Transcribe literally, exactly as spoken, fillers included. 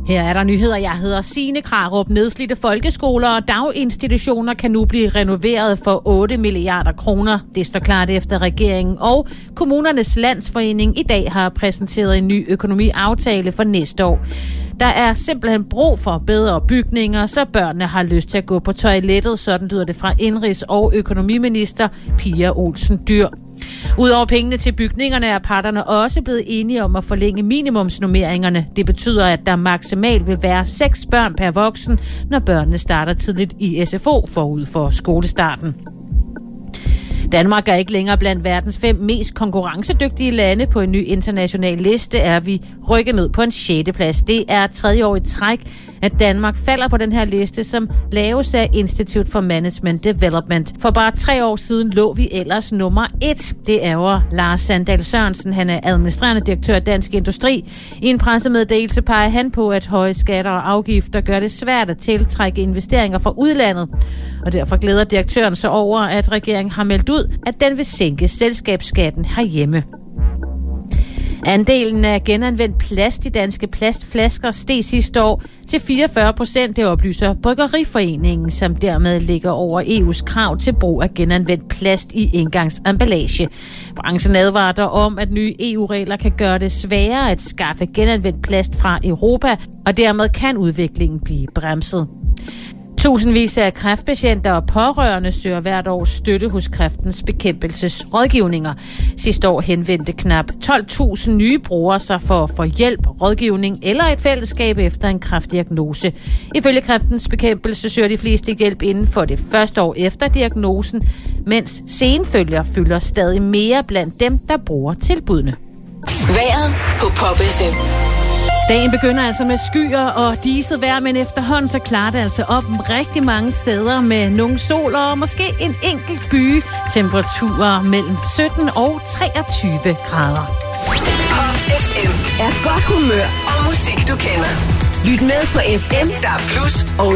Her er der nyheder. Jeg hedder Signe Krarup. Nedslidte folkeskoler og daginstitutioner kan nu blive renoveret for otte milliarder kroner. Det står klart efter regeringen og Kommunernes Landsforening i dag har præsenteret en ny økonomiaftale for næste år. Der er simpelthen brug for bedre bygninger, så børnene har lyst til at gå på toilettet. Sådan lyder det fra Indenrigs- og Økonomiminister Pia Olsen Dyhr. Udover pengene til bygningerne er parterne også blevet enige om at forlænge minimumsnormeringerne. Det betyder, at der maksimalt vil være seks børn per voksen, når børnene starter tidligt i S F O forud for skolestarten. Danmark er ikke længere blandt verdens fem mest konkurrencedygtige lande. På en ny international liste er vi rykket ned på en sjette plads. Det er tredje år i træk, at Danmark falder på den her liste, som laves af Institute for Management Development. For bare tre år siden lå vi ellers nummer et. Det ærger Lars Sandahl Sørensen. Han er administrerende direktør af Dansk Industri. I en pressemeddelelse peger han på, at høje skatter og afgifter gør det svært at tiltrække investeringer fra udlandet. Og derfor glæder direktøren sig over, at regeringen har meldt ud, at den vil sænke selskabsskatten herhjemme. Andelen af genanvendt plast i danske plastflasker steg sidste år til fireogfyrre procent, det oplyser Bryggeriforeningen, som dermed ligger over E U's krav til brug af genanvendt plast i engangsemballage. Branchen advarer dog om, at nye E U-regler kan gøre det sværere at skaffe genanvendt plast fra Europa, og dermed kan udviklingen blive bremset. Tusindvis af kræftpatienter og pårørende søger hvert år støtte hos Kræftens Bekæmpelsesrådgivninger. Sidste år henvendte knap tolv tusind nye brugere sig for at få hjælp, rådgivning eller et fællesskab efter en kræftdiagnose. Ifølge Kræftens Bekæmpelse søger de fleste hjælp inden for det første år efter diagnosen, mens senfølger fylder stadig mere blandt dem, der bruger tilbudene. Vejret på Pop F M. Dagen begynder altså med skyer og diset vejr, men efterhånden så klarer det altså op rigtig mange steder med nogle sol og måske en enkelt by. Temperaturer mellem sytten og treogtyve grader. Pop F M er godt humør og musik, du kender. Lyt med på F M, der er plus og